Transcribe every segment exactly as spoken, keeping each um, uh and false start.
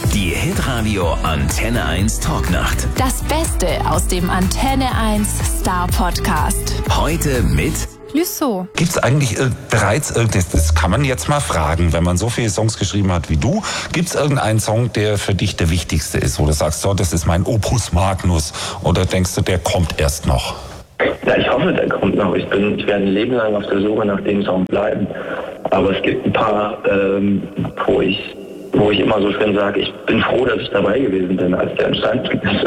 Die Hitradio Antenne eins Talknacht. Das Beste aus dem Antenne eins Star Podcast. Heute mit Lüssow. Gibt es eigentlich ir- bereits irgendetwas, das kann man jetzt mal fragen, wenn man so viele Songs geschrieben hat wie du, gibt es irgendeinen Song, der für dich der wichtigste ist, wo du sagst, so, das ist mein Opus Magnus, oder denkst du, der kommt erst noch? Ja, ich hoffe, der kommt noch. Ich bin, ich werde ein Leben lang auf der Suche nach dem Song bleiben. Aber es gibt ein paar, ähm, wo ich, wo ich immer so schön sage, ich bin froh, dass ich dabei gewesen bin, als der entstanden ist.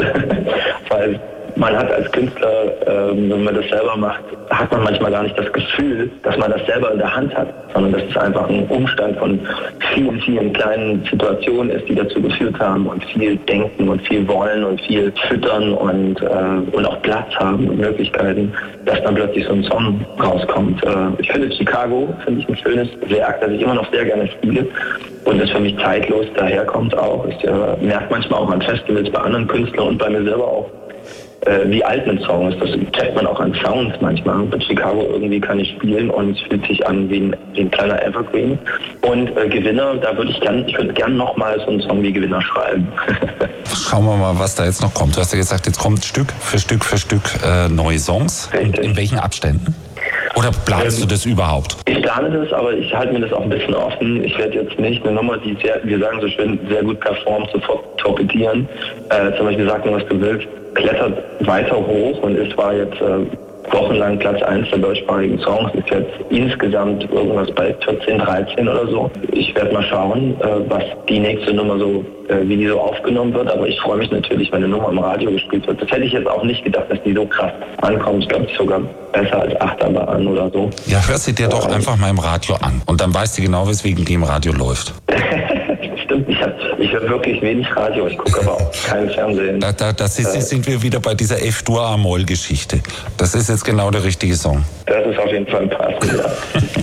Weil man hat als Künstler, ähm, wenn man das selber macht, hat man manchmal gar nicht das Gefühl, dass man das selber in der Hand hat, sondern dass es einfach ein Umstand von vielen, vielen kleinen Situationen ist, die dazu geführt haben und viel denken und viel wollen und viel füttern und, äh, und auch Platz haben und Möglichkeiten, dass dann plötzlich so ein Song rauskommt. Äh, ich finde Chicago, finde ich ein schönes Werk, das ich immer noch sehr gerne spiele und das für mich zeitlos daherkommt auch. Ich äh, merke manchmal auch an Festivals bei anderen Künstlern und bei mir selber auch, wie alt ein Song ist. Das checkt man auch an Sounds manchmal. Bei Chicago irgendwie kann ich spielen und es fühlt sich an wie ein, wie ein kleiner Evergreen. Und äh, Gewinner, da würde ich gern, ich würde gern nochmal so einen Song wie Gewinner schreiben. Schauen wir mal, was da jetzt noch kommt. Du hast ja gesagt, jetzt kommt Stück für Stück für Stück äh, neue Songs. In, in welchen Abständen? Oder planst ähm, du das überhaupt? Ich plane das, aber ich halte mir das auch ein bisschen offen. Ich werde jetzt nicht eine Nummer, die sehr, wir sagen so schön, sehr gut performt, sofort torpedieren. Äh, zum Beispiel Sag mir, was du willst, klettert weiter hoch und es war jetzt äh, wochenlang Platz eins der deutschsprachigen Songs, ist jetzt insgesamt irgendwas bei vierzehn, dreizehn oder so. Ich werde mal schauen, äh, was die nächste Nummer so, äh, wie die so aufgenommen wird, aber ich freue mich natürlich, wenn eine Nummer im Radio gespielt wird. Das hätte ich jetzt auch nicht gedacht, dass die so krass ankommt. Ich glaube, sogar besser als Achterbahn oder so. Ja, hör sie dir doch einfach mal im Radio an und dann weißt du genau, weswegen die im Radio läuft. Stimmt, ich, hab, ich höre wirklich wenig Radio, ich gucke aber auch kein Fernsehen. Da, da, das ist, äh, sind wir wieder bei dieser F-Dur-A-Moll-Geschichte. Das ist jetzt genau der richtige Song. Das ist auf jeden Fall ein passend, ja.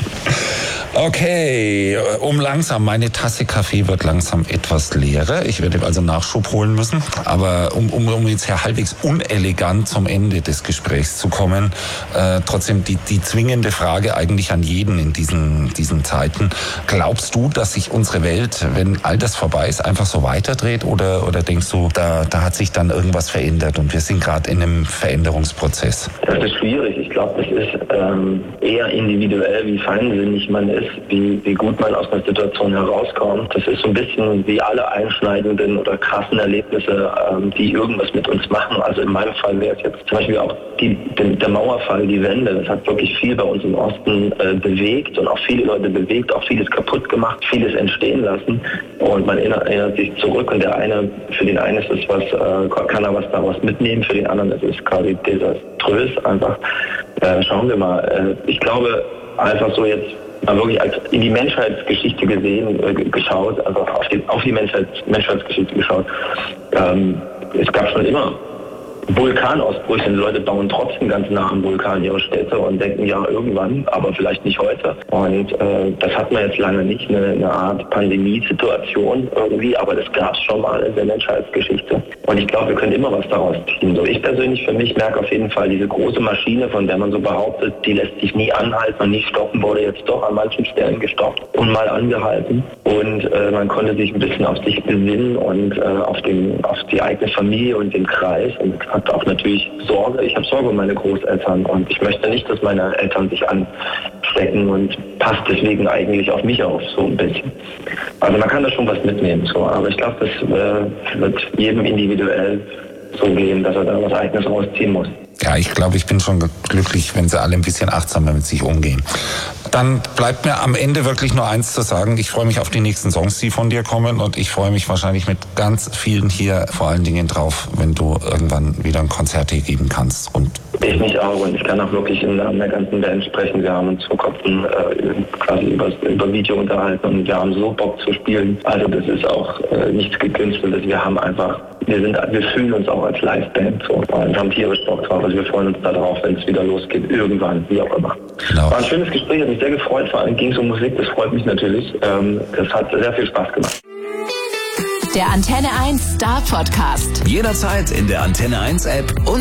Okay, um langsam, meine Tasse Kaffee wird langsam etwas leerer. Ich werde also Nachschub holen müssen. Aber um, um, um jetzt hier halbwegs unelegant zum Ende des Gesprächs zu kommen, äh, trotzdem die, die zwingende Frage eigentlich an jeden in diesen, diesen Zeiten. Glaubst du, dass sich unsere Welt, wenn all das vorbei ist, einfach so weiterdreht? Oder, oder denkst du, da, da hat sich dann irgendwas verändert und wir sind gerade in einem Veränderungsprozess? Das ist schwierig. Ich glaube, das ist ähm, eher individuell, wie feinsinnig man ist, wie, wie gut man aus einer Situation herauskommt. Das ist so ein bisschen wie alle einschneidenden oder krassen Erlebnisse, ähm, die irgendwas mit uns machen. Also in meinem Fall wäre es jetzt zum Beispiel auch die, die, der Mauerfall, die Wende. Das hat wirklich viel bei uns im Osten äh, bewegt und auch viele Leute bewegt, auch vieles kaputt gemacht, vieles entstehen lassen. Und man erinnert, erinnert sich zurück und der eine, für den einen ist es was, äh, kann er was daraus mitnehmen, für den anderen ist es quasi desaströs einfach. Äh, schauen wir mal. Äh, ich glaube, einfach so jetzt mal wirklich als in die Menschheitsgeschichte gesehen, äh, geschaut, also auf die, auf die Menschheits, Menschheitsgeschichte geschaut. Ähm, es gab schon immer Vulkanausbrüche. Die Leute bauen trotzdem ganz nah am Vulkan ihre Städte und denken, ja, irgendwann, aber vielleicht nicht heute. Und äh, das hat man jetzt lange nicht, eine, eine Art Pandemiesituation irgendwie, aber das gab es schon mal in der Menschheitsgeschichte. Und ich glaube, wir können immer was daraus ziehen. So, ich persönlich für mich merke auf jeden Fall, diese große Maschine, von der man so behauptet, die lässt sich nie anhalten und nie stoppen, wurde jetzt doch an manchen Stellen gestoppt und mal angehalten. Und äh, man konnte sich ein bisschen auf sich besinnen und äh, auf, den, auf die eigene Familie und den Kreis und hat auch natürlich Sorge. Ich habe Sorge um meine Großeltern und ich möchte nicht, dass meine Eltern sich anstecken und passt deswegen eigentlich auf mich auf, so ein bisschen. Also man kann da schon was mitnehmen, so. Aber ich glaube, das äh, wird jedem individuell so gehen, dass er da was Eigenes rausziehen muss. Ja, ich glaube, ich bin schon glücklich, wenn sie alle ein bisschen achtsamer mit sich umgehen. Dann bleibt mir am Ende wirklich nur eins zu sagen. Ich freue mich auf die nächsten Songs, die von dir kommen. Und ich freue mich wahrscheinlich mit ganz vielen hier vor allen Dingen drauf, wenn du irgendwann wieder ein Konzert hier geben kannst. Und ich mich auch. Und ich kann auch wirklich im Namen der ganzen Band sprechen. Wir haben uns vor kurzem äh, quasi über, über Video unterhalten und wir haben so Bock zu spielen. Also das ist auch äh, nichts Gekünsteltes. Wir haben einfach, wir sind, wir fühlen uns auch als Liveband so und haben tierisch Bock drauf. Also wir freuen uns darauf, wenn es wieder losgeht, irgendwann, wie auch immer. Genau. War ein schönes Gespräch, hat mich sehr gefreut, vor allem ging es um Musik, das freut mich natürlich. Ähm, das hat sehr viel Spaß gemacht. Der Antenne eins Star Podcast. jederzeit in der Antenne eins App und